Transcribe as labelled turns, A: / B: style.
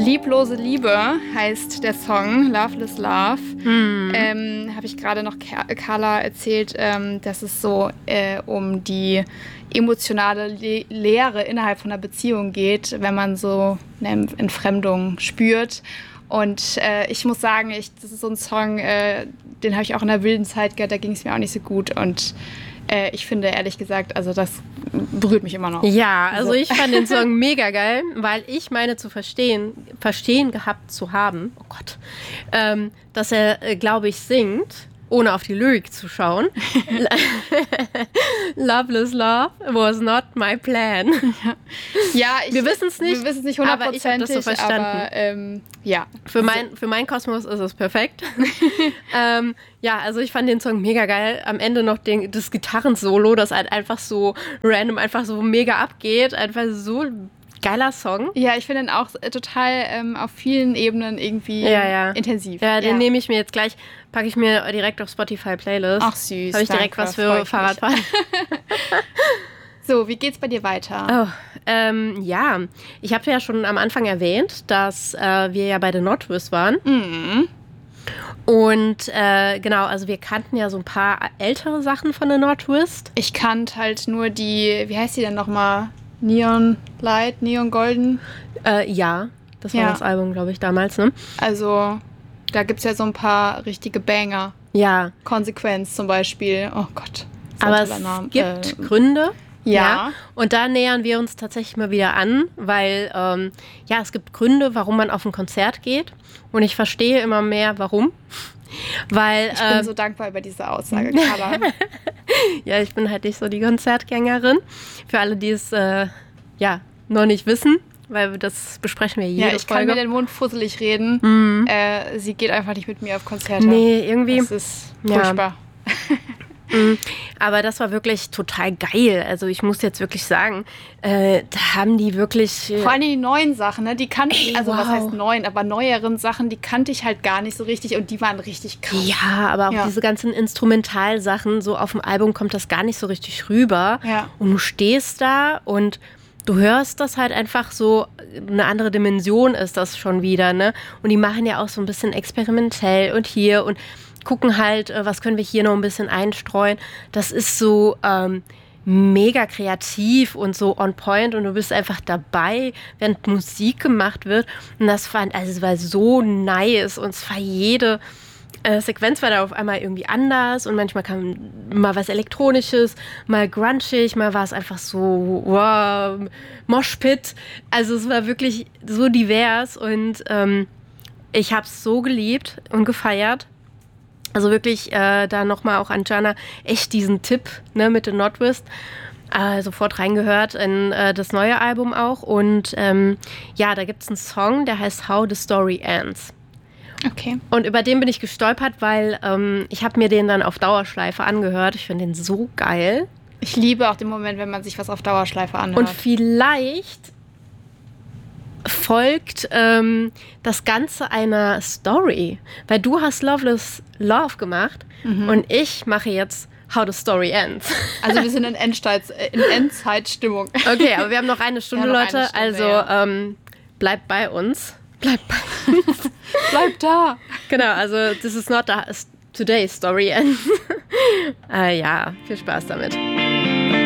A: Lieblose Liebe heißt der Song, Loveless Love. Habe ich gerade noch Carla erzählt, dass es so um die emotionale Leere innerhalb von einer Beziehung geht, wenn man so eine Entfremdung spürt. Und ich muss sagen, das ist so ein Song, den habe ich auch in der wilden Zeit gehört, da ging es mir auch nicht so gut. Und ich finde, ehrlich gesagt, also das berührt mich immer noch.
B: Ja, also ich fand den Song mega geil, weil ich meine zu verstehen gehabt zu haben, oh Gott, dass er, glaube ich, singt, ohne auf die Lyrik zu schauen. Loveless love was not my plan.
A: Ja,
B: wir wissen es nicht.
A: Wir wissen es nicht 100%,
B: aber ich habe das so verstanden.
A: Aber, ja.
B: Für mein Kosmos ist es perfekt. Ja, also ich fand den Song mega geil. Am Ende noch das Gitarrensolo, das halt einfach so random, einfach so mega abgeht. Einfach so geiler Song.
A: Ja, ich finde ihn auch total auf vielen Ebenen irgendwie intensiv.
B: Ja, den nehme ich mir jetzt gleich, packe ich mir direkt auf Spotify Playlist.
A: Ach süß.
B: Habe ich direkt was für Fahrradfahren.
A: So, wie geht's bei dir weiter?
B: Ja, ich habe ja schon am Anfang erwähnt, dass wir ja bei The Notwist waren.
A: Mhm.
B: Und genau, also wir kannten ja so ein paar ältere Sachen von The Notwist.
A: Ich kannte halt nur die, wie heißt die denn nochmal? Neon Light, Neon Golden?
B: Ja, das war das Album, glaube ich, damals, ne?
A: Also, da gibt es ja so ein paar richtige Banger.
B: Ja.
A: Konsequenz zum Beispiel. Oh Gott.
B: Aber es gibt Gründe.
A: Ja.
B: Und da nähern wir uns tatsächlich mal wieder an, weil es gibt Gründe, warum man auf ein Konzert geht. Und ich verstehe immer mehr, warum. Weil,
A: ich bin so dankbar über diese Aussage, Carla.
B: Ja, ich bin halt nicht so die Konzertgängerin. Für alle, die es noch nicht wissen, weil das besprechen wir jede Folge.
A: Ja, ich kann mir den Mund fusselig reden. Sie geht einfach nicht mit mir auf Konzerte.
B: Nee, irgendwie.
A: Das ist furchtbar.
B: Aber das war wirklich total geil. Also ich muss jetzt wirklich sagen, da haben die wirklich...
A: Vor allem die neuen Sachen, ne? Die kannte ich, also was heißt neuen, aber neueren Sachen, die kannte ich halt gar nicht so richtig und die waren richtig krass.
B: Ja, aber auch diese ganzen Instrumentalsachen, so auf dem Album kommt das gar nicht so richtig rüber.
A: Ja.
B: Und du stehst da und du hörst das halt einfach so, eine andere Dimension ist das schon wieder, ne? Und die machen ja auch so ein bisschen experimentell und hier und gucken halt, was können wir hier noch ein bisschen einstreuen. Das ist so mega kreativ und so on point und du bist einfach dabei, während Musik gemacht wird. Und es war so nice und es war jede Sequenz war da auf einmal irgendwie anders und manchmal kam mal was Elektronisches, mal grunchig, mal war es einfach so wow, Moshpit. Also es war wirklich so divers und ich habe es so geliebt und gefeiert. Also wirklich da nochmal auch an Jana echt diesen Tipp, ne, mit The Notwist sofort reingehört in das neue Album auch. Und da gibt es einen Song, der heißt How the Story Ends.
A: Okay.
B: Und über den bin ich gestolpert, weil ich habe mir den dann auf Dauerschleife angehört. Ich finde den so geil.
A: Ich liebe auch den Moment, wenn man sich was auf Dauerschleife anhört.
B: Und vielleicht folgt das Ganze einer Story. Weil du hast Loveless Love gemacht und ich mache jetzt How the Story Ends.
A: Also wir sind in Endzeitstimmung.
B: Okay, aber wir haben noch eine Stunde, Leute.
A: Eine Stunde,
B: also bleibt bei uns. Bleibt bei uns.
A: Bleibt da.
B: Genau, also this is not today's story ends. Viel Spaß damit.